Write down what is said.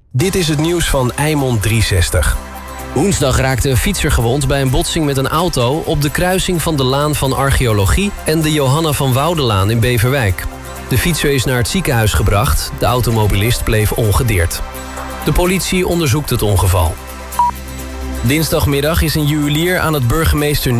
Dit is het nieuws van Eimond 360. Woensdag raakte een fietser gewond bij een botsing met een auto op de kruising van de Laan van Archeologie en de Johanna van Woudenlaan in Beverwijk. De fietser is naar het ziekenhuis gebracht. De automobilist bleef ongedeerd. De politie onderzoekt het ongeval. Dinsdagmiddag is een juwelier aan het burgemeester